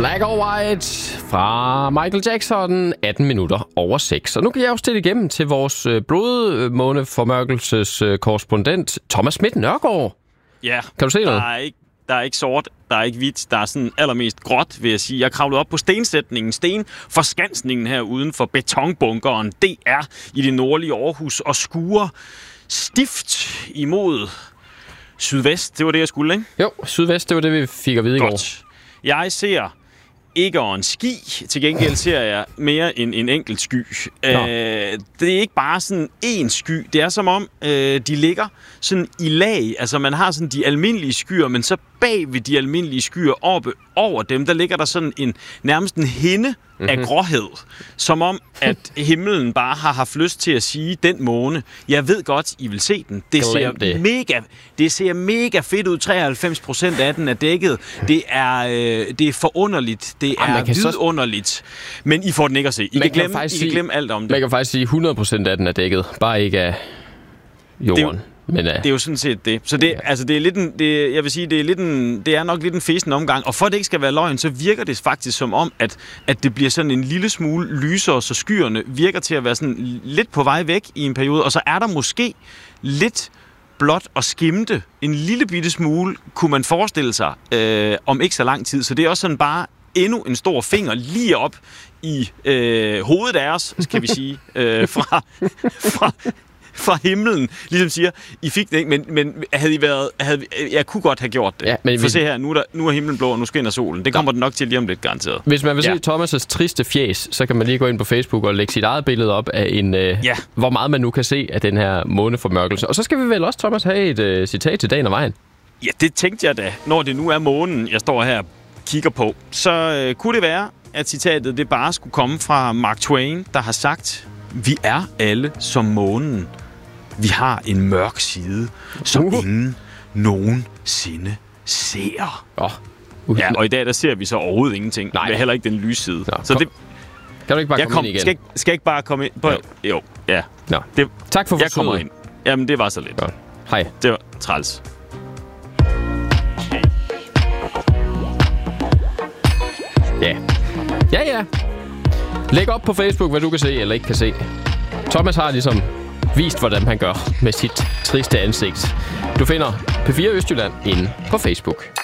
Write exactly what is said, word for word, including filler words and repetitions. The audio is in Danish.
Black or White fra Michael Jackson, atten minutter over seks. Og nu kan jeg jo stille igennem til vores blodmåneformørkelses korrespondent Thomas Schmidt Nørgaard. Ja, kan du se noget? Der er ikke, der er ikke sort, der er ikke hvidt, der er sådan allermest gråt, vil jeg sige. Jeg kravlede op på stensætningen, stenforskansningen her uden for betonbunkeren. Det er i det nordlige Aarhus og skuer stift imod sydvest. Det var det, jeg skulle, ikke? Jo, sydvest, det var det, vi fik at vide i går. Jeg ser ikke en ski. Til gengæld ser jeg mere end en enkelt sky. Øh, det er ikke bare sådan en sky. Det er som om, øh, de ligger sådan i lag. Altså, man har sådan de almindelige skyer, men så bag ved de almindelige skyer oppe over dem, der ligger der sådan en nærmest en hinde mm-hmm. af gråhed. Som om, at himlen bare har haft lyst til at sige, den måne, jeg ved godt, I vil se den. Det ser, det. Mega, det ser mega fedt ud. treoghalvfems procent af den er dækket. Det er, øh, det er forunderligt. Det er Ej, vidunderligt. Så... Men I får den ikke at se. I, kan glemme, I kan glemme alt om det. Man kan faktisk sige, hundrede procent af den er dækket. Bare ikke af jorden. Det, Men, uh... det er jo sådan set det. Så det, ja. altså, det er lidt en, det, jeg vil sige, det er, lidt en, det er nok lidt en fesen omgang. Og for at det ikke skal være løgn, så virker det faktisk som om, at, at det bliver sådan en lille smule lysere, så skyerne virker til at være sådan lidt på vej væk i en periode. Og så er der måske lidt blot og skimte en lille bitte smule, kunne man forestille sig, øh, om ikke så lang tid. Så det er også sådan bare endnu en stor finger lige op i øh, hovedet af os, kan vi sige, øh, fra... fra fra himlen, ligesom siger, I fik det ikke, men, men havde I været, havde, jeg kunne godt have gjort det. Ja, men for vi... se her, nu er, der, nu er himlen blå, og nu skinner solen. Det kommer ja. den nok til lige om lidt, garanteret. Hvis man vil ja. se Thomas' triste fjes, så kan man lige gå ind på Facebook og lægge sit eget billede op af en, øh, ja. hvor meget man nu kan se af den her måneformørkelse. Og så skal vi vel også, Thomas, have et øh, citat til dagen og vejen. Ja, det tænkte jeg da. Når det nu er månen, jeg står her og kigger på, så øh, kunne det være, at citatet det bare skulle komme fra Mark Twain, der har sagt, vi er alle som månen. Vi har en mørk side, som uh. ingen nogensinde ser. Oh. Uh. Ja, og i dag der ser vi så overhovedet ingenting. Nej. Det er heller ikke den lysside. Nå, så det, kan du ikke bare komme kom, ind igen? Skal, skal jeg ikke bare komme ind? På, jo. jo, ja. Nå. Det, tak for forsøget. Jeg kommer ind. Jamen, det var så lidt. Godt. Hej. Det var træls. Ja. Ja, ja. Læg op på Facebook, hvad du kan se eller ikke kan se. Thomas har ligesom vist, hvordan han gør med sit triste ansigt. Du finder P fire Østjylland inde på Facebook.